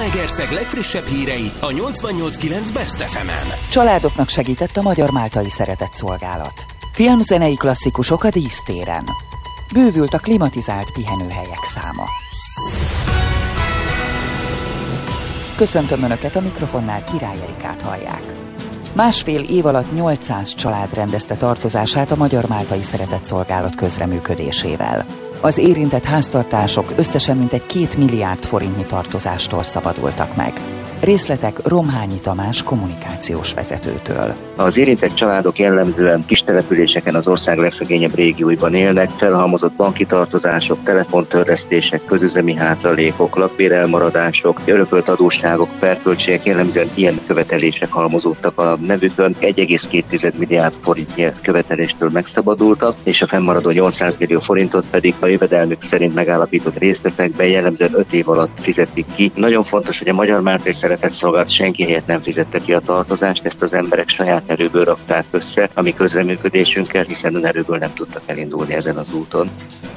Zalaegerszeg legfrissebb hírei a 88.9 Best FM-en. Családoknak segített a Magyar-Máltai Szeretetszolgálat. Filmzenei klasszikusok a dísztéren. Bővült a klimatizált pihenőhelyek száma. Köszöntöm Önöket, a mikrofonnál Király Erikát hallják. Másfél év alatt 800 család rendezte tartozását a Magyar-Máltai Szeretetszolgálat közreműködésével. Az érintett háztartások összesen mintegy 2 milliárd forintnyi tartozástól szabadultak meg. Részletek Romhányi Tamás kommunikációs vezetőtől. Az érintett családok jellemzően kis településeken az ország legszegényebb régióiban élnek, felhalmozott banki tartozások, telefontörlesztések, közüzemi hátralékok, lakbérelmaradások, örökölt adósságok, perköltségek, jellemzően ilyen követelések halmozódtak a nevükön. 1,2 milliárd forintnyi követeléstől megszabadultak, és a fennmaradó 800 millió forintot pedig a jövedelmük szerint megállapított részletekben jellemzően 5 év alatt fizetik ki. Nagyon fontos, hogy a Magyar-Máltai Szeretetszolgálat senki helyett nem fizette ki a tartozást, ezt az emberek saját erőből rakták össze, ami közreműködésünkkel, hiszen önerőből nem tudtak elindulni ezen az úton.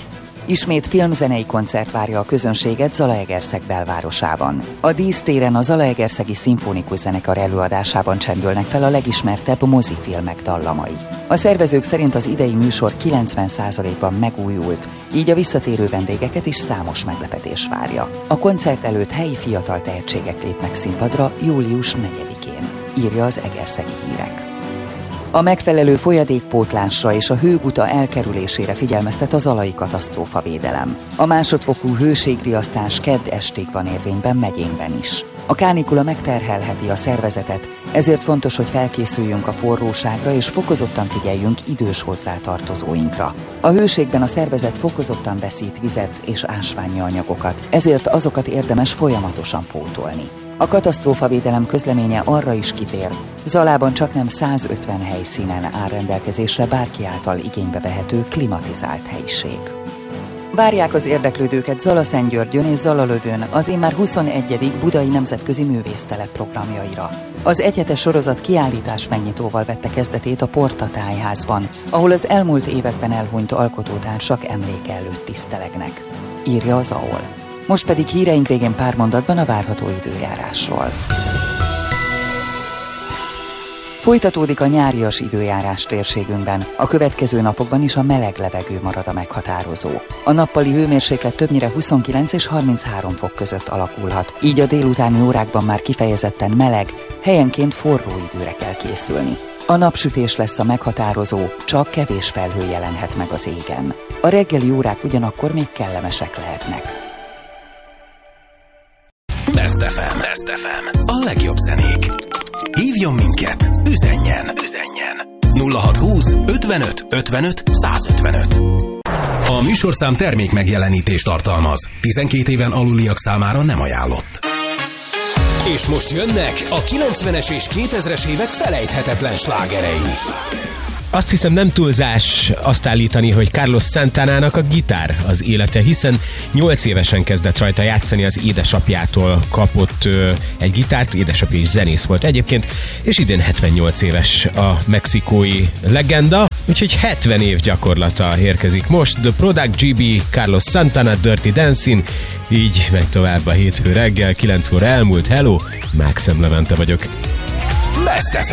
Ismét filmzenei koncert várja a közönséget Zalaegerszeg belvárosában. A dísztéren a Zalaegerszegi Szimfonikus Zenekar előadásában csendülnek fel a legismertebb mozifilmek dallamai. A szervezők szerint az idei műsor 90%-ban megújult, így a visszatérő vendégeket is számos meglepetés várja. A koncert előtt helyi fiatal tehetségek lépnek színpadra július 4-én, írja az Egerszegi Hírek. A megfelelő folyadékpótlásra és a hőguta elkerülésére figyelmeztet a zalai katasztrófavédelem. A másodfokú hőségriasztás kedd estig van érvényben megyénkben is. A kánikula megterhelheti a szervezetet, ezért fontos, hogy felkészüljünk a forróságra és fokozottan figyeljünk idős hozzátartozóinkra. A hőségben a szervezet fokozottan veszít vizet és ásványi anyagokat, ezért azokat érdemes folyamatosan pótolni. A katasztrófavédelem közleménye arra is kitér, Zalában csaknem 150 helyszínen áll rendelkezésre bárki által igénybe vehető klimatizált helység. Várják az érdeklődőket Zala-Szentgyörgyön és Zalalövőn az immár 21. Budai Nemzetközi Művésztelep programjaira. Az egyhetes sorozat kiállítás megnyitóval vette kezdetét a Porta Tájházban, ahol az elmúlt években elhunyt alkotótársak emléke előtt tisztelegnek, írja az AOL. Most pedig híreink végén pár mondatban a várható időjárásról. Folytatódik a nyárias időjárás térségünkben. A következő napokban is a meleg levegő marad a meghatározó. A nappali hőmérséklet többnyire 29 és 33 fok között alakulhat, így a délutáni órákban már kifejezetten meleg, helyenként forró időre kell készülni. A napsütés lesz a meghatározó, csak kevés felhő jelenhet meg az égen. A reggeli órák ugyanakkor még kellemesek lehetnek. Best FM. Best FM. A legjobb zenék. Hívjon minket, üzenjen. 0620 55 55 155. A műsorszám termék megjelenítést tartalmaz. 12 éven aluliak számára nem ajánlott. És most jönnek a 90-es és 2000-es évek felejthetetlen slágerei. Azt hiszem, nem túlzás azt állítani, hogy Carlos Santanának a gitár az élete, hiszen 8 évesen kezdett rajta játszani, az édesapjától kapott egy gitárt, édesapja is zenész volt egyébként, és idén 78 éves a mexikói legenda, úgyhogy 70 év gyakorlata érkezik most. The Product GB, Carlos Santana, Dirty Dancing, így megy tovább a hétfő reggel, 9 óra elmúlt. Hello, Mákszem Levente vagyok. Best FM.